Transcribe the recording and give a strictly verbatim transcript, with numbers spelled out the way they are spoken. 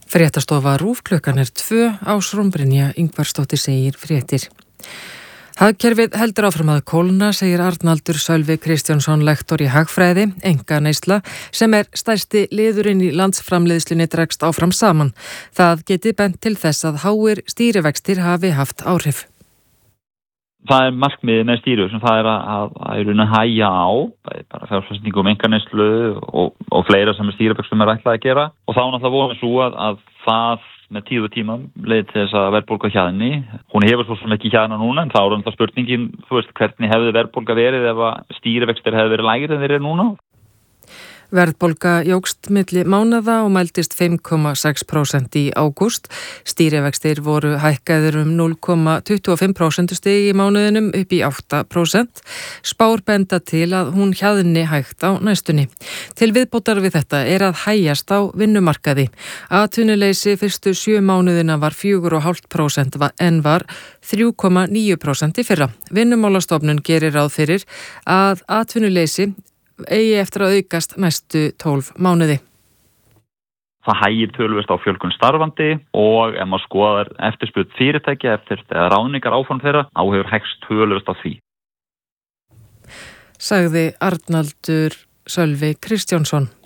Fréttastofa RÚV klukkan er tvö Ásrún Brynja Ingvarsdóttir segir fréttir. Hagkerfið heldur áfram að kólna, segir Arnaldur Sölvi Kristjánsson, lektor í hagfræði, einkaneysla, sem er stærsti liðurinn í landsframleiðslunni dregst áfram saman. Það geti bent til þess að háir stýrivextir hafi haft áhrif. Það er markmiðið með stýru sem það er að, að, að, að hægja á, bara fjárfestingu um einkaneyslu og, og fleira sem er stýrivextum er ætlað að gera. Og þá náttúrulega vorum svo að, að það með tíu tíma leið til þess að verðbólga hjaðni. Hún hefur svo sem ekki hjaðna núna, en þá er það spurningin, þú veist, hvernig hefði verðbólga verið ef að stýrivextir hefði verið lægri en þeir eru núna? Verðbólga jókst milli mánaða og mældist fimm komma sex prósent í ágúst. Stýrivextir voru hækkaðir um núll komma tuttugu og fimm prósentustig í mánuðinum upp í átta prósent. Spár benda til að hún hjaðni hægt á næstunni. Til viðbótar við þetta er að hægjast á vinnumarkaði. Atvinnuleysi fyrstu sjö mánuðina var fjögur komma fimm prósent en var þrjú komma níu prósent í fyrra. Vinnumálastofnun gerir ráð fyrir að atvinnuleysi eigi eftir að aukast næstu tólf mánuði. Það hægir töluvert á fjölgun starfandi og ef maður skoðar eftirspurn fyrirtækja eftir eða ráðningar áform þeirra, á hefur hægst töluvert á því. Sagði Arnaldur Sölvi Kristjánsson.